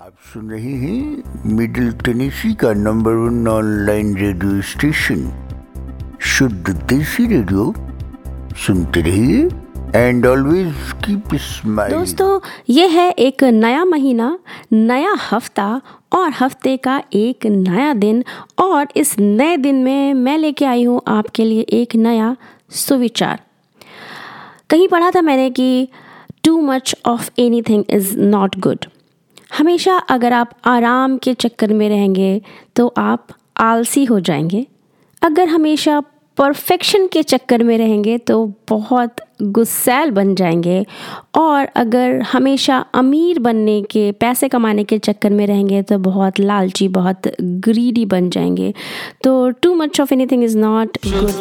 आप सुन रहे हैं मिडिल टेनेसी का नंबर 1 ऑनलाइन रेडियो स्टेशन शुद्ध देसी रेडियो। सुनते रहिए एंड ऑलवेज कीप स्माइलिंग। दोस्तों, ये है एक नया महीना, नया हफ्ता और हफ्ते का एक नया दिन। और इस नए दिन में मैं लेके आई हूँ आपके लिए एक नया सुविचार। कहीं पढ़ा था मैंने कि too much of anything is not good. हमेशा अगर आप आराम के चक्कर में रहेंगे तो आप आलसी हो जाएंगे। अगर हमेशा परफेक्शन के चक्कर में रहेंगे तो बहुत गुस्सैल बन जाएंगे। और अगर हमेशा अमीर बनने के, पैसे कमाने के चक्कर में रहेंगे तो बहुत लालची, बहुत ग्रीडी बन जाएंगे। तो too much of anything is not good.